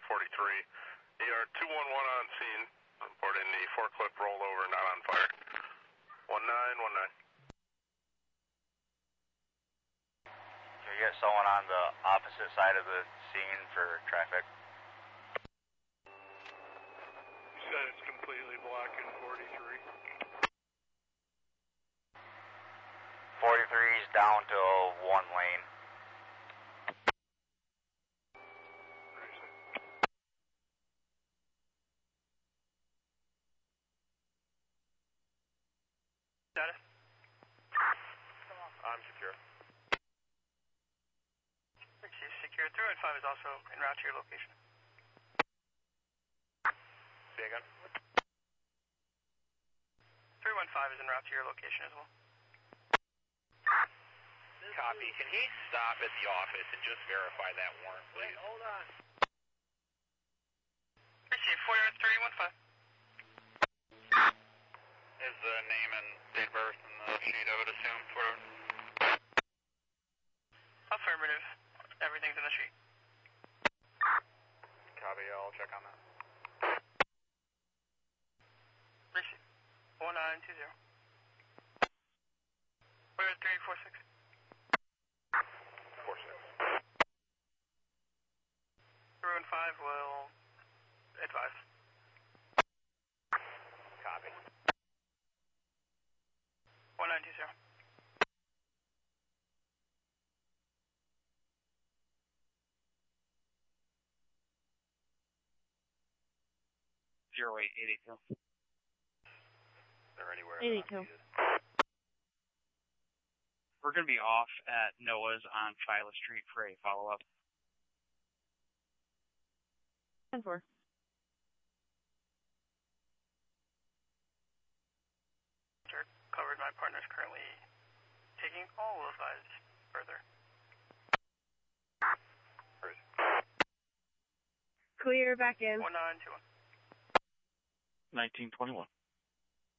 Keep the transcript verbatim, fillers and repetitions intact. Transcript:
forty-three. E R two one one on scene. Reporting the forklift rollover, not on fire. one nine one nine. Can we get someone on the opposite side of the scene for traffic? You said it's completely blocking forty-three. forty-three is down to one lane. Status? I'm secure. Secure. three one five is also en route to your location. See again? three one five is en route to your location as well. Copy. Can he stop at the office and just verify that warrant, please? Wait, hold on. Receive four three one five. Is the name and date of birth in the sheet, I would assume, for... Affirmative. Everything's in the sheet. Copy, I'll check on that. Receive. one nine two zero. We're at three four six. four six. three one five will advise. Copy. one nine two zero. zero eight eight eight two. They're anywhere. eighty-two. We're going to be off at Noah's on Phila Street for a follow-up. ten four. Covered. My partner's currently taking all of us further. Clear back in. one nine two one. nineteen twenty-one.